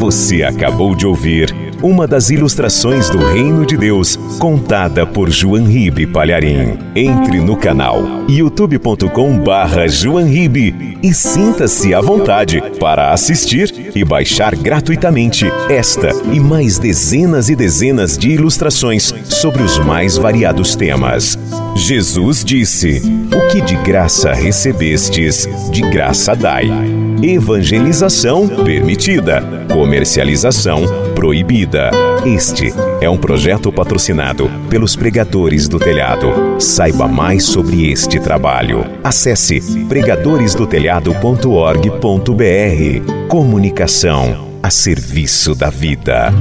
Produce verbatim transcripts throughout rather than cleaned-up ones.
Você acabou de ouvir uma das ilustrações do Reino de Deus, contada por João Ribe Palharim. Entre no canal youtube ponto com barra João Ribe e sinta-se à vontade para assistir e baixar gratuitamente esta e mais dezenas e dezenas de ilustrações sobre os mais variados temas. Jesus disse: "O que de graça recebestes, de graça dai." Evangelização permitida, comercialização proibida. Este é um projeto patrocinado pelos Pregadores do Telhado. Saiba mais sobre este trabalho. Acesse pregadores do telhado ponto org ponto br. Comunicação a serviço da vida.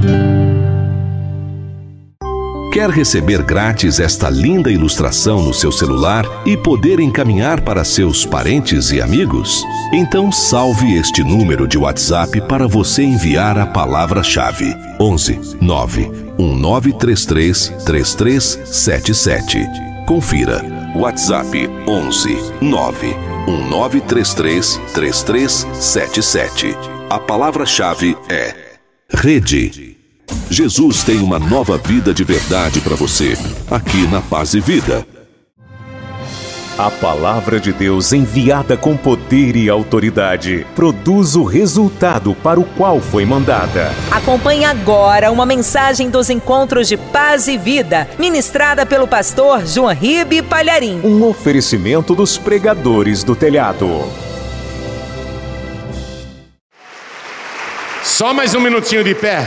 Quer receber grátis esta linda ilustração no seu celular e poder encaminhar para seus parentes e amigos? Então salve este número de WhatsApp para você enviar a palavra-chave: onze nove um nove três três três três sete sete. Confira. WhatsApp onze nove um nove três três três três sete sete. A palavra-chave é Rede. Jesus tem uma nova vida de verdade para você, aqui na Paz e Vida. A palavra de Deus, enviada com poder e autoridade, produz o resultado para o qual foi mandada. Acompanhe agora uma mensagem dos encontros de Paz e Vida, ministrada pelo pastor João Ribe Palharim. Um oferecimento dos Pregadores do Telhado. Só mais um minutinho de pé.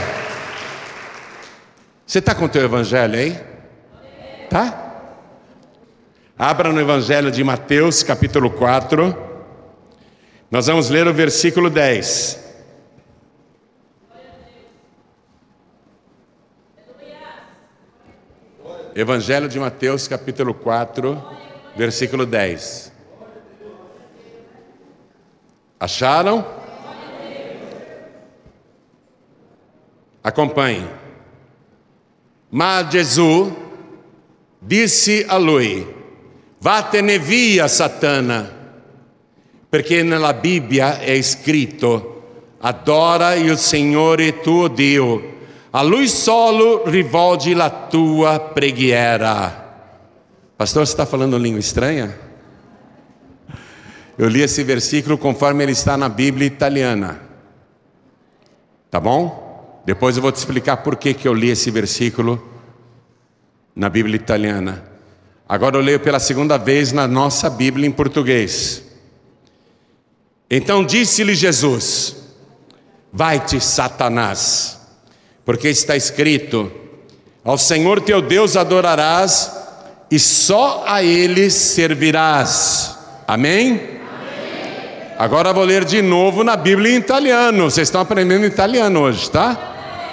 Você está com o teu evangelho aí? Tá? Abra no Evangelho de Mateus, capítulo quatro. Nós vamos ler o versículo dez. Evangelho de Mateus, capítulo quatro, versículo dez. Acharam? Acompanhe. Mas Jesus disse a lui: "Vattene via, Satana, perché nella Bibbia è scritto: adora il Signore tuo Dio, a Lui solo rivolgi la tua preghiera." Pastor, você está falando língua estranha? Eu li esse versículo conforme ele está na Bíblia italiana. Tá bom? Depois eu vou te explicar por que que eu li esse versículo na Bíblia italiana. Agora eu leio pela segunda vez na nossa Bíblia em português. Então disse-lhe Jesus: "Vai-te, Satanás, porque está escrito: ao Senhor teu Deus adorarás e só a Ele servirás." Amém? Amém. Agora eu vou ler de novo na Bíblia em italiano. Vocês estão aprendendo italiano hoje, tá?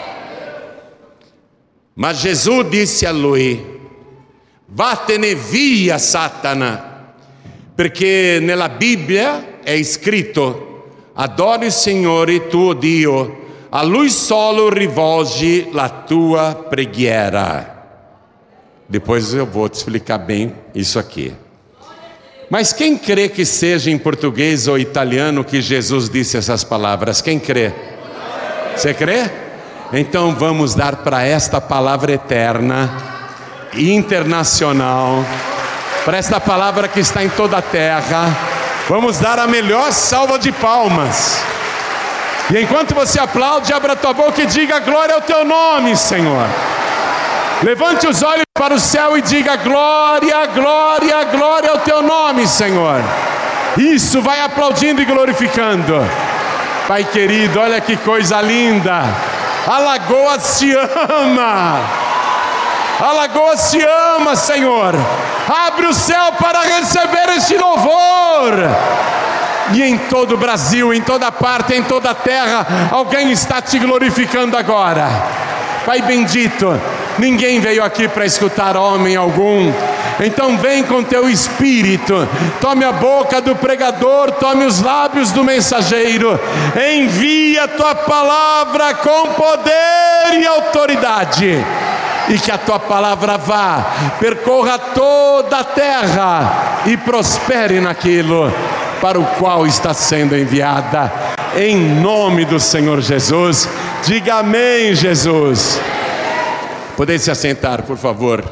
Mas Jesus disse a lui: "Vattene via, Satana, perché nella Bibbia è scritto: adori il Signore tuo Dio, a Lui solo rivolgi la tua preghiera." Depois eu vou te explicar bem isso aqui. Mas quem crê que seja em português ou italiano que Jesus disse essas palavras? Quem crê? Você crê? Então vamos dar para esta palavra eterna, internacional, para esta palavra que está em toda a terra, vamos dar a melhor salva de palmas. E enquanto você aplaude, abra a tua boca e diga: glória ao teu nome, Senhor. Levante os olhos para o céu e diga: glória, glória, glória ao teu nome, Senhor. Isso, vai aplaudindo e glorificando. Pai querido, olha que coisa linda. Alagoas te ama. Alagoas te ama, Senhor. Abre o céu para receber este louvor. E em todo o Brasil, em toda parte, em toda a terra, alguém está te glorificando agora. Pai bendito, ninguém veio aqui para escutar homem algum. Então vem com teu espírito, tome a boca do pregador, tome os lábios do mensageiro, envia a tua palavra com poder e autoridade, e que a tua palavra vá, percorra toda a terra e prospere naquilo para o qual está sendo enviada. em nome do Senhor Jesus. Diga amém, Jesus. Podem se assentar, por favor.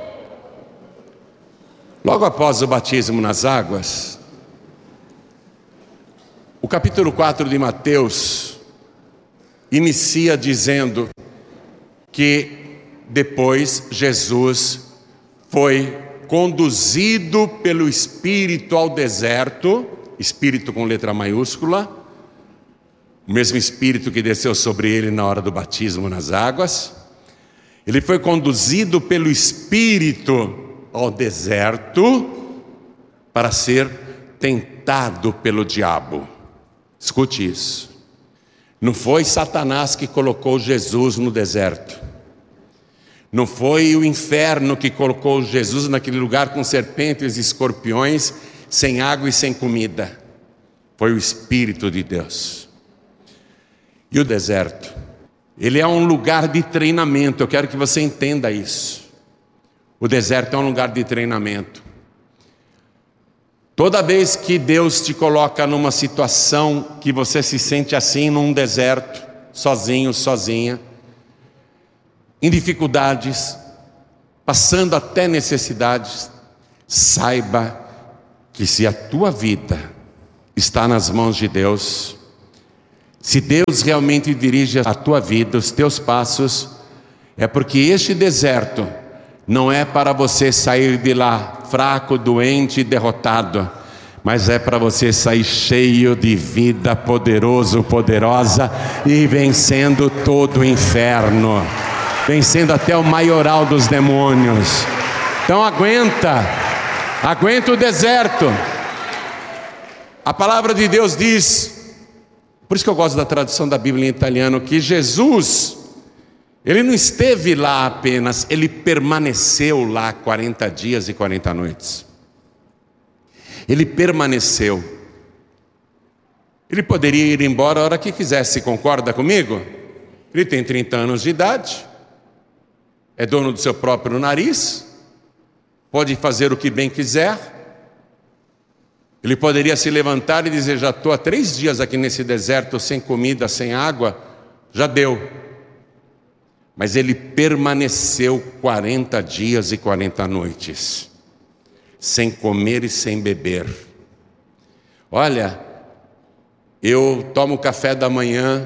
Logo após o batismo nas águas, o capítulo quatro de Mateus inicia dizendo que depois Jesus foi conduzido pelo Espírito ao deserto, Espírito com letra maiúscula, o mesmo Espírito que desceu sobre ele na hora do batismo nas águas. Ele foi conduzido pelo Espírito ao deserto para ser tentado pelo diabo. Escute isso. Não foi Satanás que colocou Jesus no deserto. Não foi o inferno que colocou Jesus naquele lugar com serpentes e escorpiões, sem água e sem comida. Foi o Espírito de Deus. E o deserto? Ele é um lugar de treinamento. Eu quero que você entenda isso. O deserto é um lugar de treinamento. Toda vez que Deus te coloca numa situação que você se sente assim, num deserto, sozinho, sozinha, em dificuldades, passando até necessidades, saiba que se a tua vida está nas mãos de Deus, se Deus realmente dirige a tua vida, os teus passos, é porque este deserto não é para você sair de lá fraco, doente, derrotado, mas é para você sair cheio de vida, poderoso, poderosa, e vencendo todo o inferno, vencendo até o maioral dos demônios. Então aguenta, aguenta o deserto. A palavra de Deus diz, por isso que eu gosto da tradução da Bíblia em italiano, que Jesus, ele não esteve lá apenas, ele permaneceu lá quarenta dias e quarenta noites. Ele permaneceu. Ele poderia ir embora a hora que quisesse, concorda comigo? Ele tem trinta anos de idade, é dono do seu próprio nariz, pode fazer o que bem quiser. Ele poderia se levantar e dizer, já estou há três dias aqui nesse deserto, sem comida, sem água, já deu. Mas ele permaneceu quarenta dias e quarenta noites, sem comer e sem beber. Olha, eu tomo café da manhã,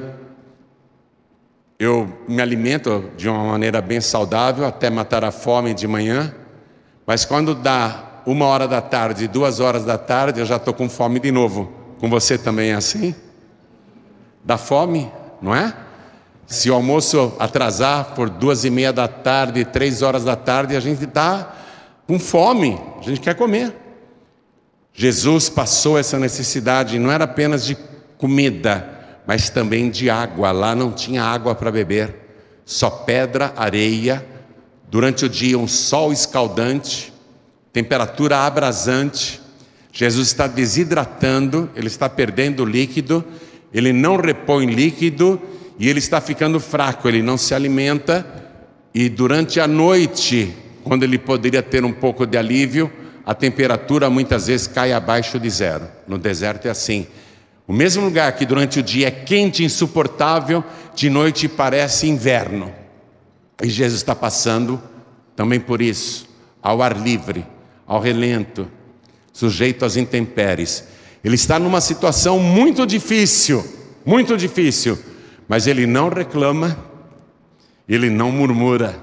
eu me alimento de uma maneira bem saudável, até matar a fome de manhã, mas quando dá uma hora da tarde, duas horas da tarde, eu já estou com fome de novo. Com você também é assim? Dá fome, não é? Se o almoço atrasar por duas e meia da tarde, três horas da tarde, a gente está com fome, a gente quer comer. Jesus passou essa necessidade, não era apenas de comida, mas também de água. Lá não tinha água para beber, só pedra, areia, durante o dia um sol escaldante, temperatura abrasante. Jesus está desidratando, ele está perdendo líquido, ele não repõe líquido, e ele está ficando fraco, ele não se alimenta, e durante a noite, quando ele poderia ter um pouco de alívio, a temperatura muitas vezes cai abaixo de zero. No deserto é assim. O mesmo lugar que durante o dia é quente, insuportável, de noite parece inverno. E Jesus está passando também por isso, ao ar livre, ao relento, sujeito às intempéries. Ele está numa situação muito difícil, muito difícil, mas ele não reclama, ele não murmura.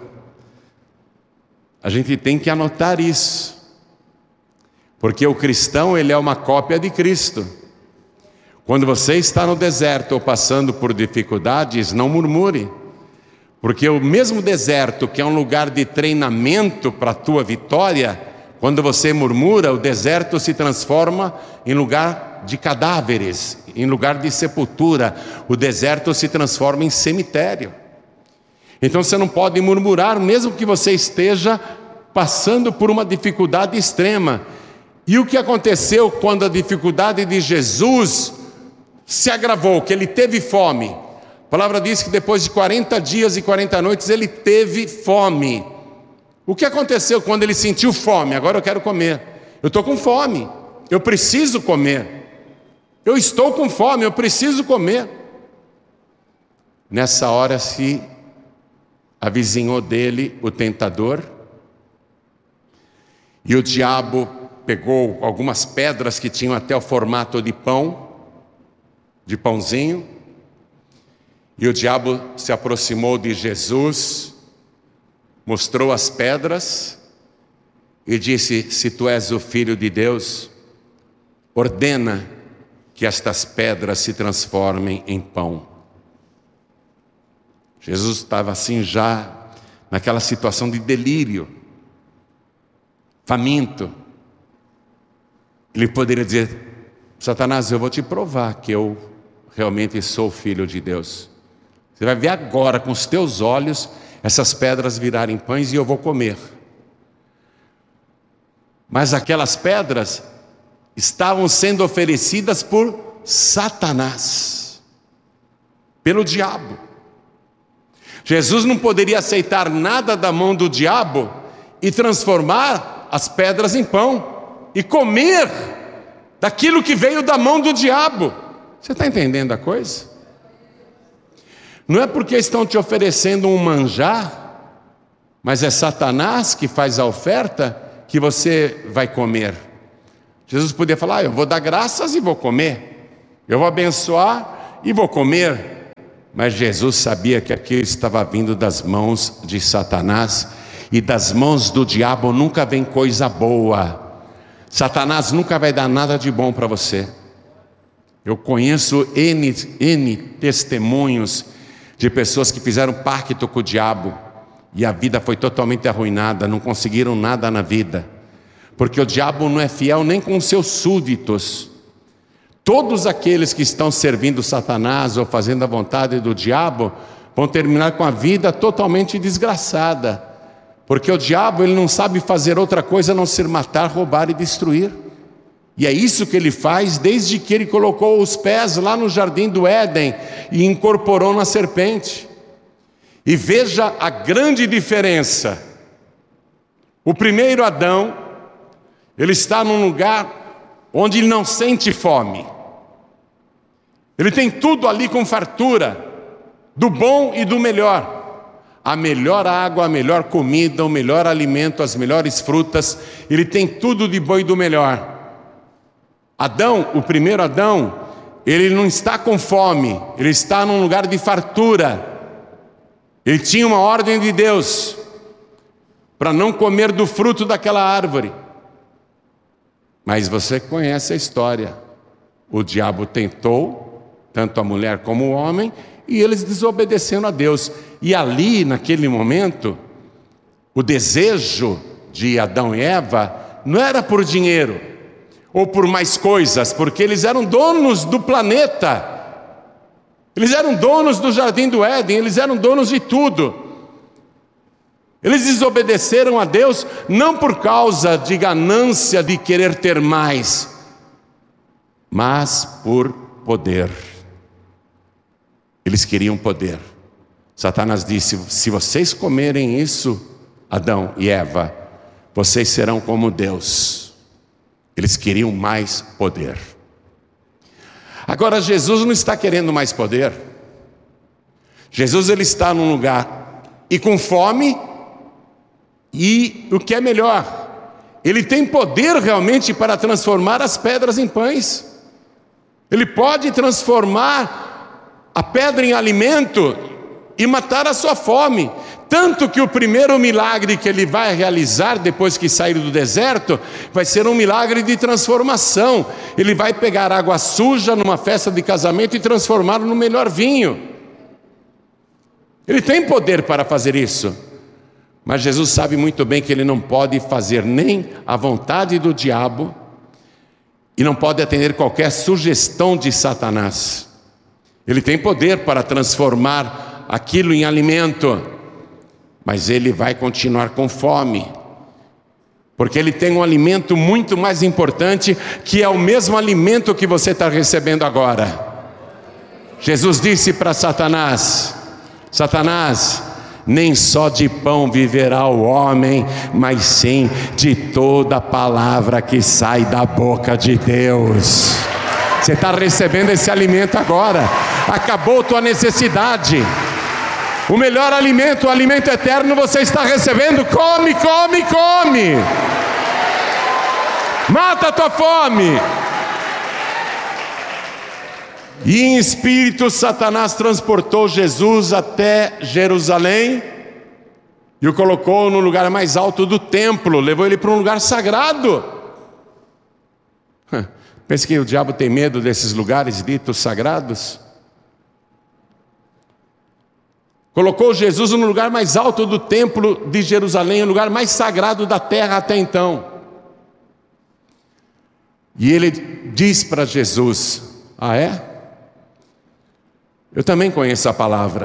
A gente tem que anotar isso, porque o cristão, ele é uma cópia de Cristo. Quando você está no deserto ou passando por dificuldades, não murmure, porque o mesmo deserto, que é um lugar de treinamento para a tua vitória, quando você murmura, o deserto se transforma em lugar de cadáveres, em lugar de sepultura. O deserto se transforma em cemitério. Então você não pode murmurar, mesmo que você esteja passando por uma dificuldade extrema. E o que aconteceu quando a dificuldade de Jesus se agravou, que ele teve fome? A palavra diz que depois de quarenta dias e quarenta noites ele teve fome. O que aconteceu quando ele sentiu fome? Agora eu quero comer, eu estou com fome, eu preciso comer. Eu estou com fome, eu preciso comer. Nessa hora se avizinhou dele o tentador, e o diabo pegou algumas pedras que tinham até o formato de pão, de pãozinho, e o diabo se aproximou de Jesus, mostrou as pedras e disse: se tu és o Filho de Deus, ordena que estas pedras se transformem em pão. Jesus estava assim já naquela situação de delírio, faminto. Ele poderia dizer: Satanás, eu vou te provar que eu realmente sou filho de Deus. Você vai ver agora com os teus olhos essas pedras virarem pães e eu vou comer. Mas aquelas pedras estavam sendo oferecidas por Satanás, pelo diabo. Jesus não poderia aceitar nada da mão do diabo e transformar as pedras em pão e comer daquilo que veio da mão do diabo. Você está entendendo a coisa? Não é porque estão te oferecendo um manjar, mas é Satanás que faz a oferta que você vai comer. Jesus podia falar: ah, eu vou dar graças e vou comer, eu vou abençoar e vou comer. Mas Jesus sabia que aquilo estava vindo das mãos de Satanás, e das mãos do diabo nunca vem coisa boa. Satanás nunca vai dar nada de bom para você. Eu conheço N, N testemunhos de pessoas que fizeram pacto com o diabo e a vida foi totalmente arruinada, não conseguiram nada na vida, porque o diabo não é fiel nem com seus súditos. Todos aqueles que estão servindo Satanás ou fazendo a vontade do diabo vão terminar com a vida totalmente desgraçada, porque o diabo ele não sabe fazer outra coisa a não ser matar, roubar e destruir. E é isso que ele faz desde que ele colocou os pés lá no jardim do Éden e incorporou na serpente. E veja a grande diferença. O primeiro Adão, ele está num lugar onde ele não sente fome. Ele tem tudo ali com fartura, do bom e do melhor. A melhor água, a melhor comida, o melhor alimento, as melhores frutas. Ele tem tudo de bom e do melhor. Adão, o primeiro Adão, ele não está com fome, ele está num lugar de fartura. Ele tinha uma ordem de Deus para não comer do fruto daquela árvore. Mas você conhece a história. O diabo tentou, tanto a mulher como o homem, e eles desobedeceram a Deus. E ali, naquele momento, o desejo de Adão e Eva não era por dinheiro ou por mais coisas, porque eles eram donos do planeta, eles eram donos do jardim do Éden, eles eram donos de tudo. Eles desobedeceram a Deus não por causa de ganância de querer ter mais, mas por poder. Eles queriam poder. Satanás disse: se vocês comerem isso, Adão e Eva, vocês serão como Deus. Eles queriam mais poder. Agora Jesus não está querendo mais poder. Jesus ele está num lugar e com fome, e o que é melhor, ele tem poder realmente para transformar as pedras em pães. Ele pode transformar a pedra em alimento e matar a sua fome. Tanto que o primeiro milagre que ele vai realizar depois que sair do deserto vai ser um milagre de transformação. Ele vai pegar água suja numa festa de casamento e transformar no melhor vinho. Ele tem poder para fazer isso, mas Jesus sabe muito bem que ele não pode fazer nem a vontade do diabo e não pode atender qualquer sugestão de Satanás. Ele tem poder para transformar aquilo em alimento, mas ele vai continuar com fome, porque ele tem um alimento muito mais importante, que é o mesmo alimento que você está recebendo agora. Jesus disse para Satanás: Satanás, nem só de pão viverá o homem, mas sim de toda palavra que sai da boca de Deus. Você está recebendo esse alimento agora. Acabou tua necessidade. O melhor alimento, o alimento eterno, você está recebendo. Come, come, come. Mata a tua fome. E em espírito, Satanás transportou Jesus até Jerusalém e o colocou no lugar mais alto do templo, levou ele para um lugar sagrado. Pensa que o diabo tem medo desses lugares ditos sagrados? Colocou Jesus no lugar mais alto do templo de Jerusalém, o lugar mais sagrado da terra até então. E ele diz para Jesus: ah é? Eu também conheço a palavra.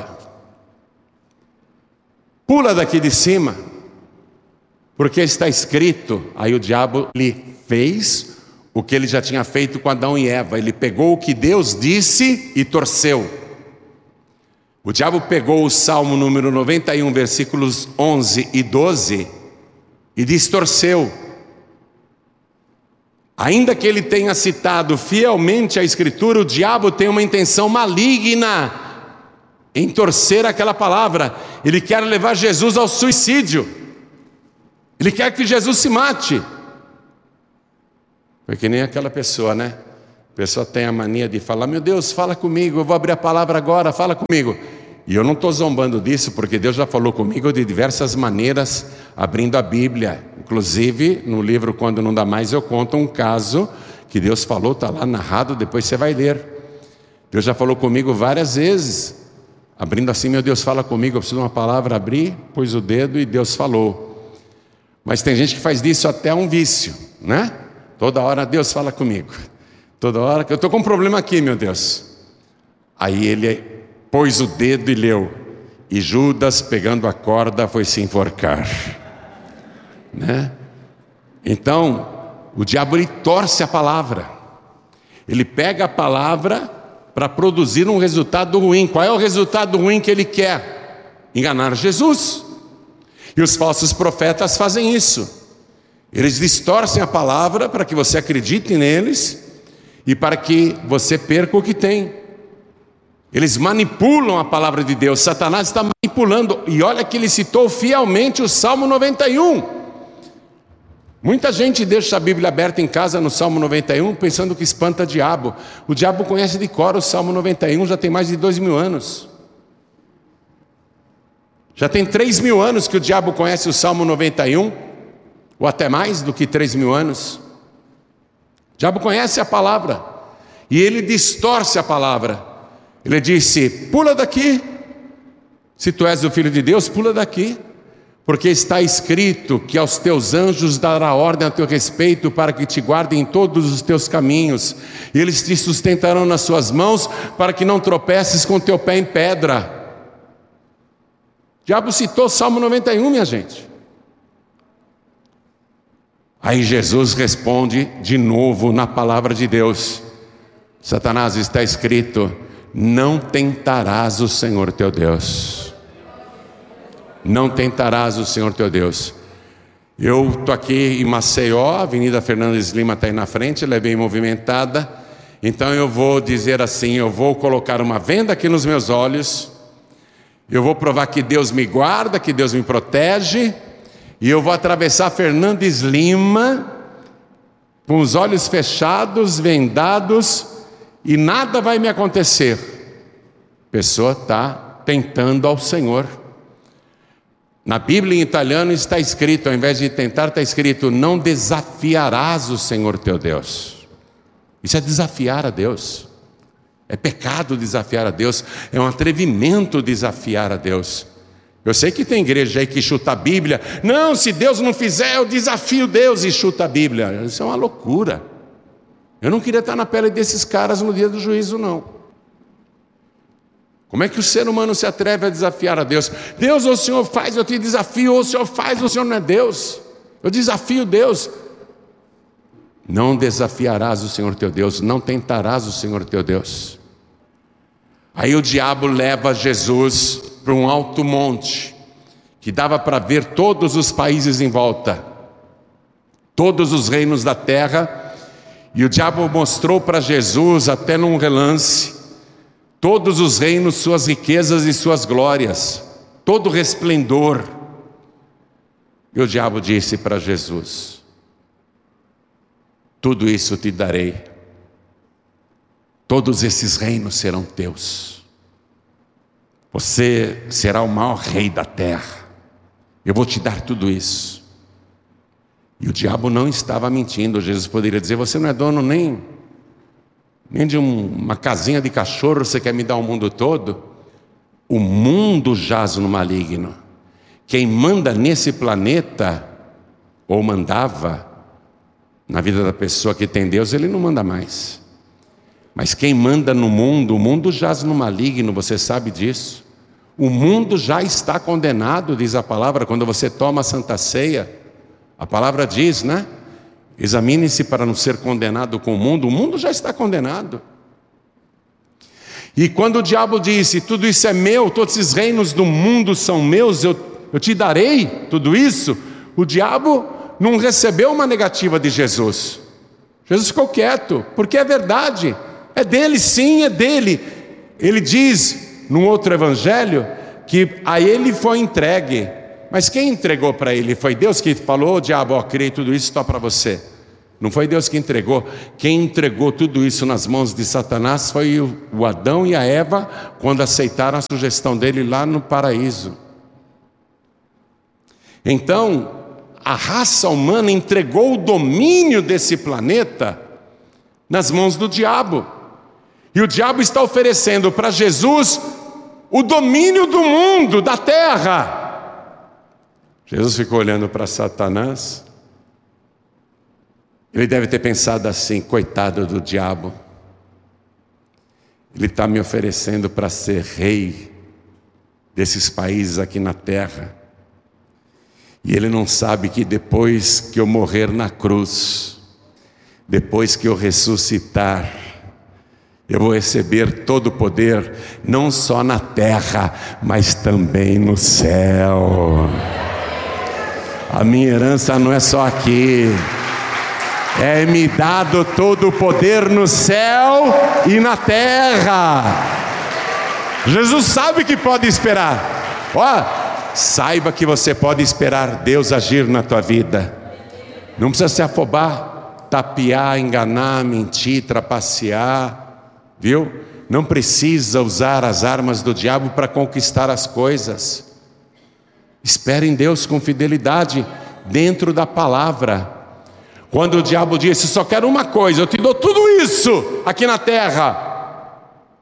Pula daqui de cima, porque está escrito. Aí o diabo lhe fez o que ele já tinha feito com Adão e Eva. Ele pegou o que Deus disse e torceu. O diabo pegou o Salmo número noventa e um, versículos onze e doze, e distorceu. Ainda que ele tenha citado fielmente a Escritura, o diabo tem uma intenção maligna em torcer aquela palavra. Ele quer levar Jesus ao suicídio. Ele quer que Jesus se mate. Foi que nem aquela pessoa, né? A pessoa tem a mania de falar: meu Deus, fala comigo, eu vou abrir a palavra agora, fala comigo. E eu não estou zombando disso, porque Deus já falou comigo de diversas maneiras, abrindo a Bíblia. Inclusive, no livro Quando Não Dá Mais, eu conto um caso que Deus falou, está lá narrado, depois você vai ler. Deus já falou comigo várias vezes, abrindo assim: meu Deus, fala comigo, eu preciso de uma palavra, abri, pus o dedo e Deus falou. Mas tem gente que faz disso até um vício, né? Toda hora Deus fala comigo, toda hora que eu estou com um problema aqui, meu Deus. Aí ele pôs o dedo e leu: e Judas, pegando a corda, foi se enforcar, né? Então o diabo, ele torce a palavra. Ele pega a palavra para produzir um resultado ruim. Qual é o resultado ruim que ele quer? Enganar Jesus. E os falsos profetas fazem isso. Eles distorcem a palavra para que você acredite neles e para que você perca o que tem. Eles manipulam a palavra de Deus. Satanás está manipulando. E olha que ele citou fielmente o Salmo noventa e um. Muita gente deixa a Bíblia aberta em casa no Salmo noventa e um, pensando que espanta diabo. O diabo conhece de cor o Salmo noventa e um, já tem mais de dois mil anos. Já tem três mil anos que o diabo conhece o Salmo noventa e um, ou até mais do que três mil anos. O diabo conhece a palavra, e ele distorce a palavra. Ele disse: pula daqui, se tu és o Filho de Deus, pula daqui, porque está escrito que aos teus anjos dará ordem a teu respeito, para que te guardem em todos os teus caminhos, e eles te sustentarão nas suas mãos, para que não tropeces com teu pé em pedra. O diabo citou o Salmo noventa e um, minha gente. Aí Jesus responde de novo na palavra de Deus: Satanás, está escrito, não tentarás o Senhor teu Deus. Não tentarás o Senhor teu Deus. Eu estou aqui em Maceió, a Avenida Fernandes Lima está aí na frente, ela é bem movimentada. Então eu vou dizer assim: eu vou colocar uma venda aqui nos meus olhos, eu vou provar que Deus me guarda, que Deus me protege, e eu vou atravessar Fernandes Lima com os olhos fechados, vendados, e nada vai me acontecer. A pessoa está tentando ao Senhor. Na Bíblia em italiano está escrito, ao invés de tentar, está escrito: não desafiarás o Senhor teu Deus. Isso é desafiar a Deus. É pecado desafiar a Deus. É um atrevimento desafiar a Deus. Eu sei que tem igreja aí que chuta a Bíblia. Não, se Deus não fizer, eu desafio Deus, e chuta a Bíblia. Isso é uma loucura. Eu não queria estar na pele desses caras no dia do juízo, não. Como é que o ser humano se atreve a desafiar a Deus? Deus, ou o Senhor faz, eu te desafio, ou o Senhor faz, ou o Senhor não é Deus. Eu desafio Deus. Não desafiarás o Senhor teu Deus, não tentarás o Senhor teu Deus. Aí o diabo leva Jesus para um alto monte, que dava para ver todos os países em volta, todos os reinos da terra, E o diabo mostrou para Jesus, até num relance, todos os reinos, suas riquezas e suas glórias, todo resplendor. E o diabo disse para Jesus: tudo isso te darei, todos esses reinos serão teus, você será o maior rei da terra, eu vou te dar tudo isso. E o diabo não estava mentindo. Jesus poderia dizer: você não é dono nem, nem de um, uma casinha de cachorro, você quer me dar o mundo todo? O mundo jaz no maligno. Quem manda nesse planeta, ou mandava na vida da pessoa que tem Deus, ele não manda mais. Mas quem manda no mundo, o mundo jaz no maligno, você sabe disso. O mundo já está condenado, diz a palavra, quando você toma a Santa Ceia. A palavra diz, né? Examine-se para não ser condenado com o mundo. O mundo já está condenado. E quando o diabo disse: tudo isso é meu, todos esses reinos do mundo são meus, eu, eu te darei tudo isso, o diabo não recebeu uma negativa de Jesus. Jesus ficou quieto, porque é verdade, é dele, sim, é dele. Ele diz, num outro evangelho, que a ele foi entregue. Mas quem entregou para ele? Foi Deus que falou: diabo, ó, criei tudo isso só para você. Não foi Deus que entregou. Quem entregou tudo isso nas mãos de Satanás foi o, o Adão e a Eva, quando aceitaram a sugestão dele lá no paraíso. Então, a raça humana entregou o domínio desse planeta nas mãos do diabo. E o diabo está oferecendo para Jesus o domínio do mundo, da terra. Jesus ficou olhando para Satanás. Ele deve ter pensado assim: coitado do diabo, ele está me oferecendo para ser rei desses países aqui na terra, e ele não sabe que depois que eu morrer na cruz, depois que eu ressuscitar, eu vou receber todo o poder, não só na terra, mas também no céu. A minha herança não é só aqui, é-me dado todo o poder no céu e na terra. Jesus sabe que pode esperar. Ó, saiba que você pode esperar Deus agir na tua vida. Não precisa se afobar, tapear, enganar, mentir, trapacear, viu? Não precisa usar as armas do diabo para conquistar as coisas. Espere em Deus com fidelidade, dentro da palavra. Quando o diabo disse: só quero uma coisa, eu te dou tudo isso aqui na terra,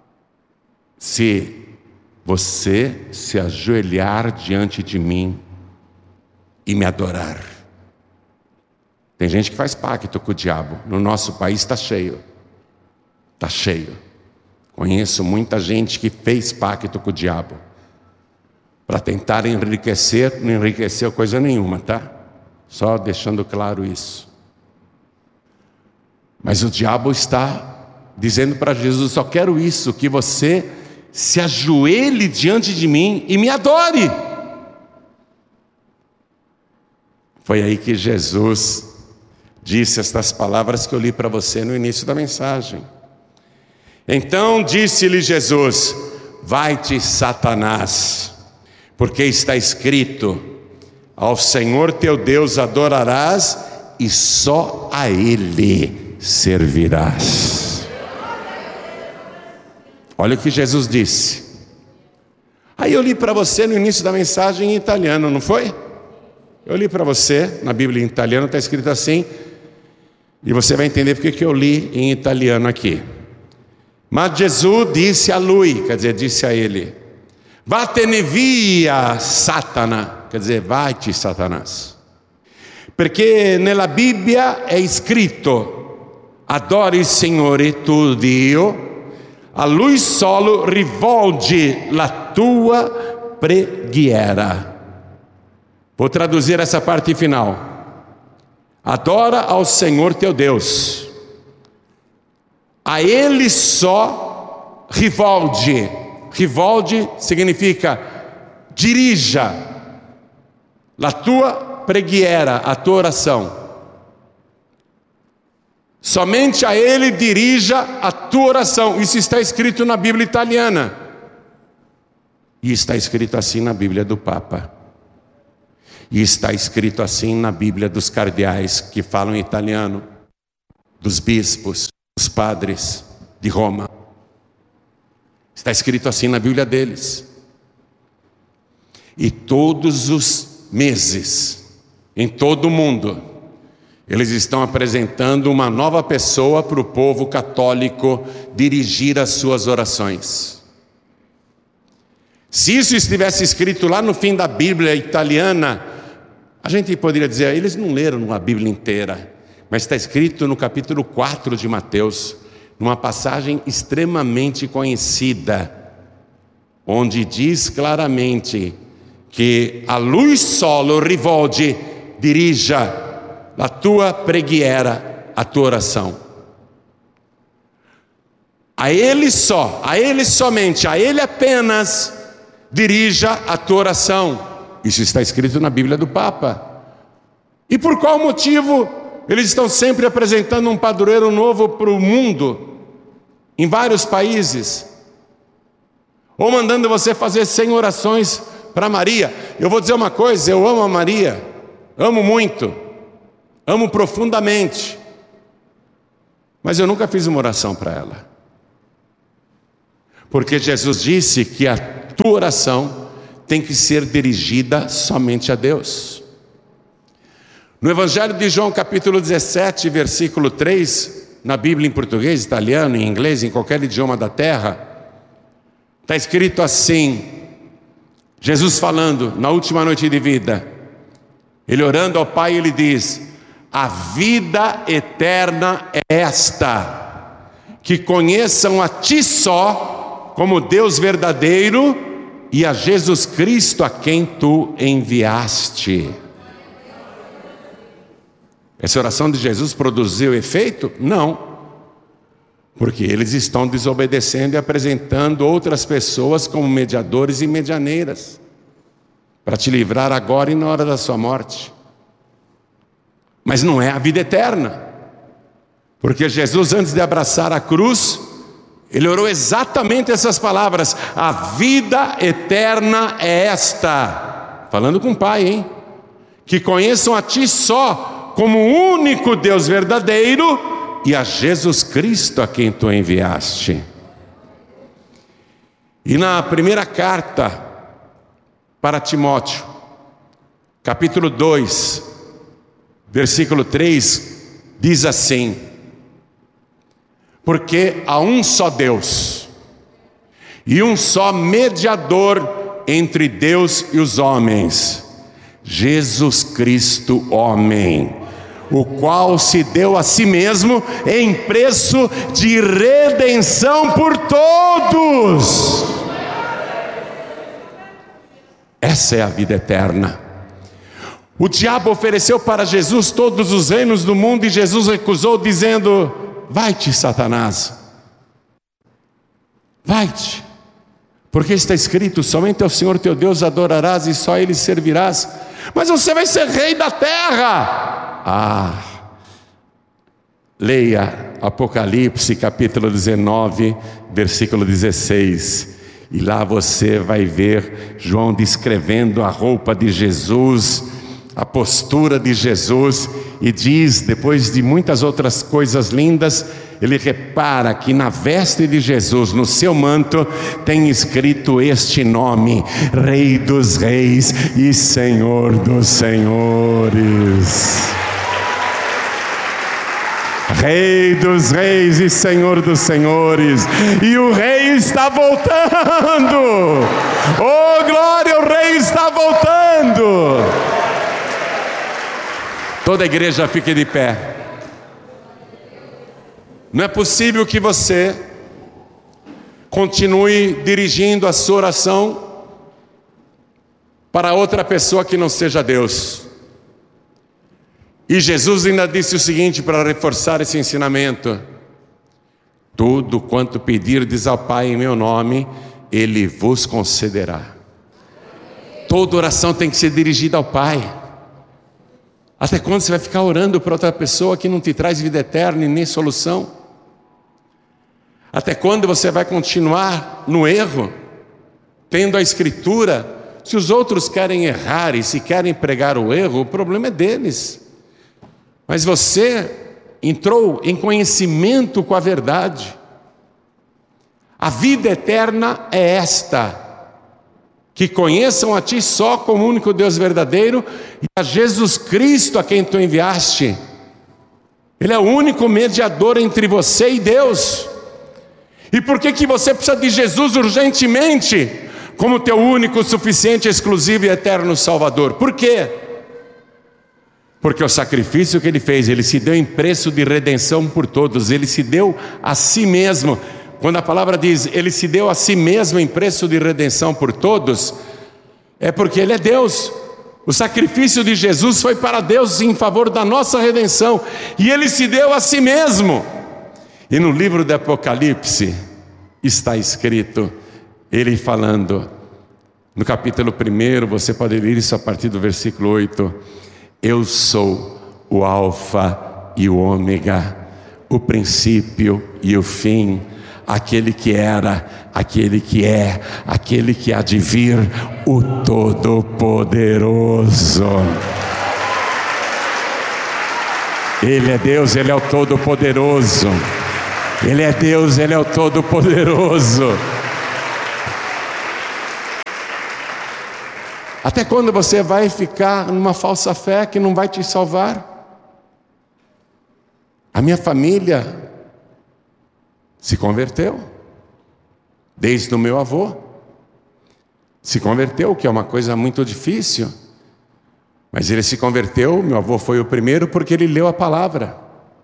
se você se ajoelhar diante de mim e me adorar. Tem gente que faz pacto com o diabo. No nosso país está cheio, está cheio. Conheço muita gente que fez pacto com o diabo para tentar enriquecer. Não enriqueceu coisa nenhuma, tá? Só deixando claro isso. Mas o diabo está dizendo para Jesus: só quero isso, que você se ajoelhe diante de mim e me adore. Foi aí que Jesus disse estas palavras que eu li para você no início da mensagem. Então disse-lhe Jesus: vai-te, Satanás, porque está escrito: ao Senhor teu Deus adorarás e só a Ele servirás. Olha o que Jesus disse. Aí eu li para você no início da mensagem em italiano, não foi? Eu li para você, na Bíblia em italiano está escrito assim, e você vai entender porque que eu li em italiano aqui. Mas Jesus disse a lui, quer dizer, disse a ele: vattene via, Satana, quer dizer, vai-te, Satanás. Porque nella Bibbia è scritto: adori il Signore tuo Dio, a Lui solo rivolgi la tua preghiera. Vou traduzir essa parte final. Adora ao Senhor teu Deus, a Ele só rivolge. Rivolge significa dirija la tua preghiera, a tua oração. Somente a Ele dirija a tua oração. Isso está escrito na Bíblia italiana. E está escrito assim na Bíblia do Papa. E está escrito assim na Bíblia dos cardeais que falam italiano, dos bispos, dos padres de Roma. Está escrito assim na Bíblia deles. E todos os meses, em todo o mundo, eles estão apresentando uma nova pessoa para o povo católico dirigir as suas orações. Se isso estivesse escrito lá no fim da Bíblia italiana, a gente poderia dizer, eles não leram a Bíblia inteira, mas está escrito no capítulo quatro de Mateus, numa passagem extremamente conhecida, onde diz claramente que a lui solo rivolge, dirija a tua preghiera, a tua oração. A Ele só, a Ele somente, a Ele apenas dirija a tua oração. Isso está escrito na Bíblia do Papa. E por qual motivo eles estão sempre apresentando um padroeiro novo para o mundo, em vários países, ou mandando você fazer cem orações para Maria? Eu vou dizer uma coisa, eu amo a Maria, amo muito, amo profundamente, mas eu nunca fiz uma oração para ela, porque Jesus disse que a tua oração tem que ser dirigida somente a Deus. No Evangelho de João, capítulo dezessete, versículo três, na Bíblia em português, italiano, em inglês, em qualquer idioma da terra, está escrito assim, Jesus falando na última noite de vida, ele orando ao Pai, ele diz, a vida eterna é esta, que conheçam a Ti só, como Deus verdadeiro, e a Jesus Cristo a quem Tu enviaste. Essa oração de Jesus produziu efeito? Não, porque eles estão desobedecendo e apresentando outras pessoas como mediadores e medianeiras, para te livrar agora e na hora da sua morte. Mas não é a vida eterna, porque Jesus, antes de abraçar a cruz, ele orou exatamente essas palavras, a vida eterna é esta, falando com o Pai, hein? Que conheçam a Ti só, como o único Deus verdadeiro, e a Jesus Cristo a quem Tu enviaste. E na primeira carta para Timóteo, capítulo dois, versículo três, diz assim, porque há um só Deus, e um só mediador entre Deus e os homens, Jesus Cristo homem, o qual se deu a si mesmo em preço de redenção por todos. Essa é a vida eterna. O diabo ofereceu para Jesus todos os reinos do mundo e Jesus recusou, dizendo, vai-te, Satanás, vai-te, porque está escrito, somente ao Senhor teu Deus adorarás e só a Ele servirás, mas você vai ser rei da terra. Ah, leia Apocalipse capítulo dezenove, versículo dezesseis, e lá você vai ver João descrevendo a roupa de Jesus, a postura de Jesus, e diz, depois de muitas outras coisas lindas, ele repara que na veste de Jesus, no seu manto, tem escrito este nome, Rei dos Reis e Senhor dos Senhores. Rei dos Reis e Senhor dos Senhores, e o Rei está voltando. Oh glória, o Rei está voltando. Toda a igreja fique de pé. Não é possível que você continue dirigindo a sua oração para outra pessoa que não seja Deus. E Jesus ainda disse o seguinte para reforçar esse ensinamento: tudo quanto pedirdes ao Pai em meu nome, Ele vos concederá. Toda oração tem que ser dirigida ao Pai. Até quando você vai ficar orando para outra pessoa que não te traz vida eterna e nem solução? Até quando você vai continuar no erro, tendo a Escritura? Se os outros querem errar e se querem pregar o erro, o problema é deles. Mas você entrou em conhecimento com a verdade. A vida eterna é esta: que conheçam a Ti só como único Deus verdadeiro e a Jesus Cristo a quem Tu enviaste. Ele é o único mediador entre você e Deus. E por que que você precisa de Jesus urgentemente como teu único, suficiente, exclusivo e eterno Salvador? Por quê? Porque o sacrifício que Ele fez, Ele se deu em preço de redenção por todos. Ele se deu a si mesmo. Quando a palavra diz, Ele se deu a si mesmo em preço de redenção por todos, é porque Ele é Deus. O sacrifício de Jesus foi para Deus em favor da nossa redenção. E Ele se deu a si mesmo. E no livro do Apocalipse está escrito, Ele falando, no capítulo primeiro, você pode ler isso a partir do versículo oito: eu sou o Alfa e o Ômega, o princípio e o fim, aquele que era, aquele que é, aquele que há de vir, o Todo-Poderoso. Ele é Deus, Ele é o Todo-Poderoso. Ele é Deus, Ele é o Todo-Poderoso. Até quando você vai ficar numa falsa fé que não vai te salvar? A minha família se converteu, desde o meu avô. Se converteu, que é uma coisa muito difícil. Mas ele se converteu, meu avô foi o primeiro, porque ele leu a palavra.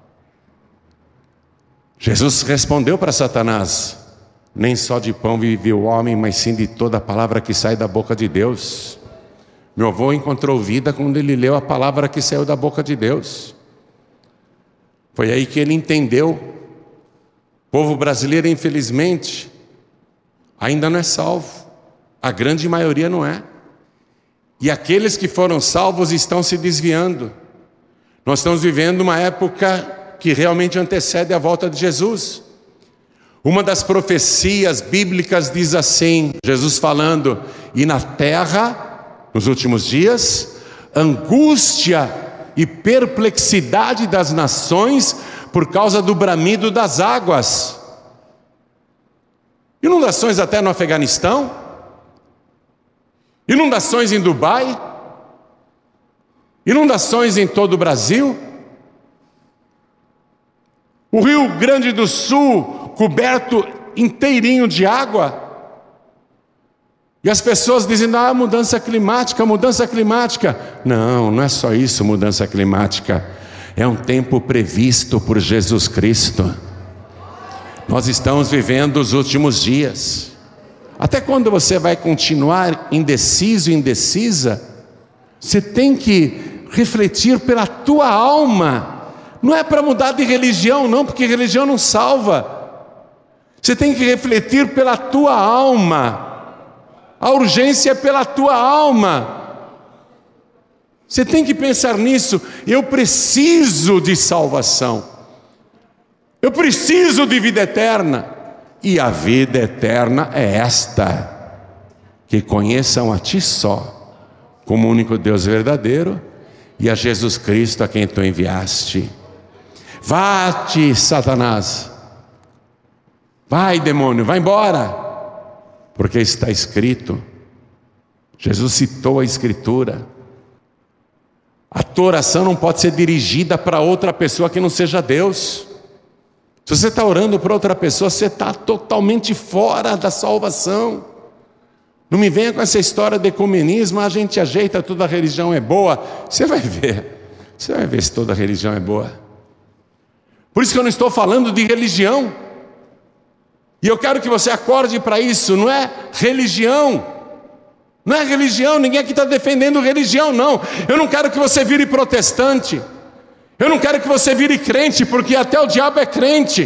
Jesus respondeu para Satanás: nem só de pão vive o homem, mas sim de toda a palavra que sai da boca de Deus. Meu avô encontrou vida quando ele leu a palavra que saiu da boca de Deus. Foi aí que ele entendeu. O povo brasileiro, infelizmente, ainda não é salvo. A grande maioria não é. E aqueles que foram salvos estão se desviando. Nós estamos vivendo uma época que realmente antecede a volta de Jesus. Uma das profecias bíblicas diz assim, Jesus falando: e na terra, nos últimos dias, angústia e perplexidade das nações por causa do bramido das águas. Inundações até no Afeganistão, inundações em Dubai, inundações em todo o Brasil. O Rio Grande do Sul coberto inteirinho de água. E as pessoas dizem: ah, mudança climática, mudança climática. Não, não é só isso, mudança climática. É um tempo previsto por Jesus Cristo. Nós estamos vivendo os últimos dias. Até quando você vai continuar indeciso, indecisa? Você tem que refletir pela tua alma. Não é para mudar de religião, não, porque religião não salva. Você tem que refletir pela tua alma. A urgência é pela tua alma. Você tem que pensar nisso. Eu preciso de salvação. Eu preciso de vida eterna. E a vida eterna é esta: que conheçam a Ti só, como único Deus verdadeiro, e a Jesus Cristo a quem Tu enviaste. Vá-te, Satanás. Vai, demônio, vai embora. Porque está escrito. Jesus citou a Escritura. A tua oração não pode ser dirigida para outra pessoa que não seja Deus. Se você está orando para outra pessoa, você está totalmente fora da salvação. Não me venha com essa história de ecumenismo: a gente ajeita, toda religião é boa. Você vai ver, você vai ver se toda religião é boa. Por isso que eu não estou falando de religião. E eu quero que você acorde para isso. Não é religião. Não é religião. Ninguém aqui está defendendo religião, não. Eu não quero que você vire protestante. Eu não quero que você vire crente, porque até o diabo é crente.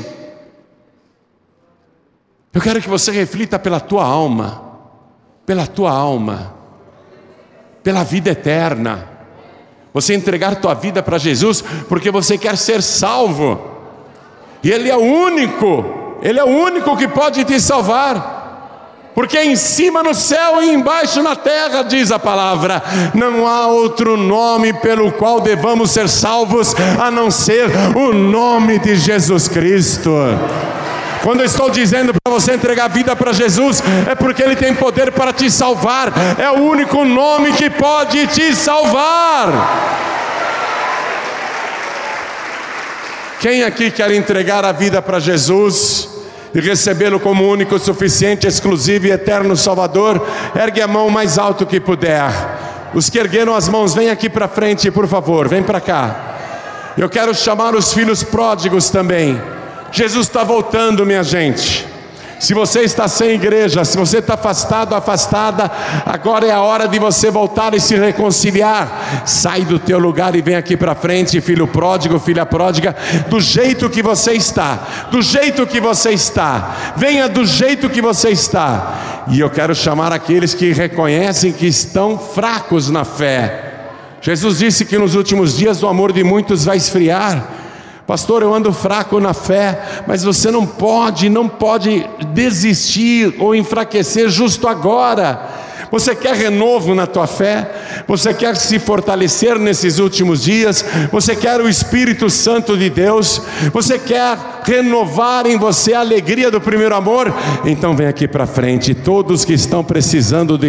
Eu quero que você reflita pela tua alma. Pela tua alma. Pela vida eterna. Você entregar tua vida para Jesus porque você quer ser salvo. E Ele é o único, Ele é o único que pode te salvar. Porque em cima no céu e embaixo na terra, diz a palavra, não há outro nome pelo qual devamos ser salvos, a não ser o nome de Jesus Cristo. Quando eu estou dizendo para você entregar a vida para Jesus, é porque Ele tem poder para te salvar. É o único nome que pode te salvar. Quem aqui quer entregar a vida para Jesus e recebê-lo como único, suficiente, exclusivo e eterno Salvador? Ergue a mão mais alto que puder. Os que ergueram as mãos, vem aqui para frente, por favor, vem para cá. Eu quero chamar os filhos pródigos também. Jesus está voltando, minha gente. Se você está sem igreja, se você está afastado, afastada, agora é a hora de você voltar e se reconciliar. Sai do teu lugar e vem aqui para frente, filho pródigo, filha pródiga, do jeito que você está, do jeito que você está, venha do jeito que você está. E eu quero chamar aqueles que reconhecem que estão fracos na fé. Jesus disse que nos últimos dias o amor de muitos vai esfriar. Pastor, eu ando fraco na fé, mas você não pode, não pode desistir ou enfraquecer justo agora. Você quer renovo na tua fé? Você quer se fortalecer nesses últimos dias? Você quer o Espírito Santo de Deus? Você quer renovar em você a alegria do primeiro amor? Então vem aqui para frente, todos que estão precisando de